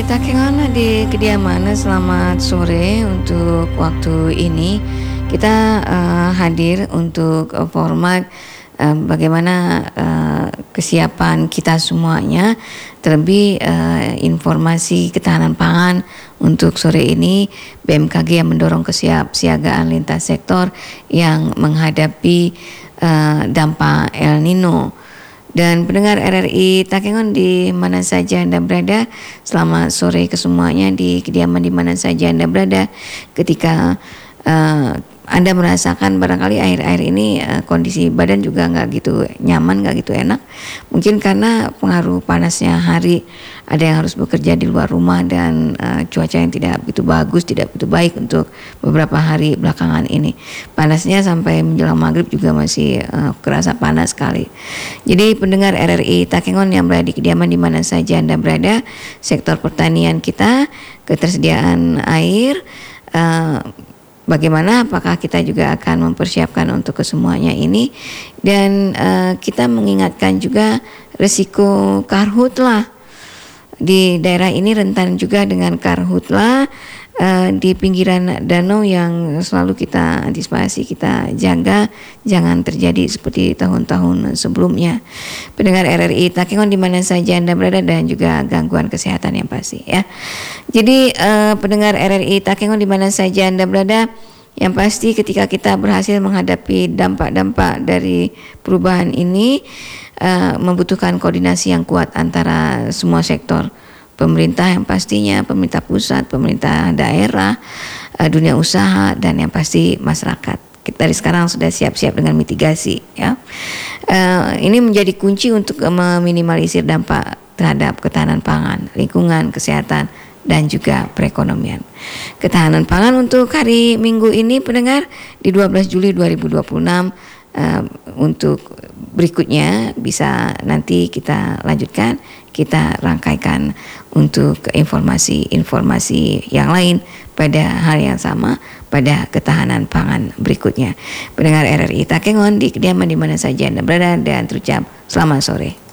Takengon di kediaman, selamat sore untuk waktu ini. Kita hadir untuk format bagaimana kesiapan kita semuanya, terlebih informasi ketahanan pangan untuk sore ini. BMKG yang mendorong kesiapsiagaan lintas sektor yang menghadapi dampak El Nino. Dan pendengar RRI Takengon di mana saja Anda berada, selamat sore ke semuanya di kediaman di mana saja Anda berada. Ketika Anda merasakan barangkali akhir-akhir ini kondisi badan juga nggak gitu nyaman, nggak gitu enak. Mungkin karena pengaruh panasnya hari, ada yang harus bekerja di luar rumah dan cuaca yang tidak begitu bagus, tidak begitu baik untuk beberapa hari belakangan ini. Panasnya sampai menjelang maghrib juga masih kerasa panas sekali. Jadi pendengar RRI Takengon yang berada di kediaman di mana saja Anda berada, sektor pertanian kita, ketersediaan air, bagaimana, apakah kita juga akan mempersiapkan untuk kesemuanya ini. Dan kita mengingatkan juga risiko karhutlah. Di daerah ini rentan juga dengan karhutlah di pinggiran danau yang selalu kita antisipasi, kita jaga jangan terjadi seperti tahun-tahun sebelumnya. Pendengar RRI Takengon di mana saja Anda berada dan juga gangguan kesehatan yang pasti ya. Jadi pendengar RRI Takengon di mana saja Anda berada, yang pasti ketika kita berhasil menghadapi dampak-dampak dari perubahan ini membutuhkan koordinasi yang kuat antara semua sektor. Pemerintah yang pastinya, pemerintah pusat, pemerintah daerah, dunia usaha, dan yang pasti masyarakat. Kita dari sekarang sudah siap-siap dengan mitigasi ya. Ini menjadi kunci untuk meminimalisir dampak terhadap ketahanan pangan, lingkungan, kesehatan, dan juga perekonomian. Ketahanan pangan untuk hari Minggu ini pendengar di 12 Juli 2026, untuk berikutnya bisa nanti kita lanjutkan, kita rangkaikan untuk informasi-informasi yang lain pada hal yang sama pada ketahanan pangan berikutnya. Pendengar RRI Takengon di kediaman di mana saja Anda berada dan terucap selamat sore.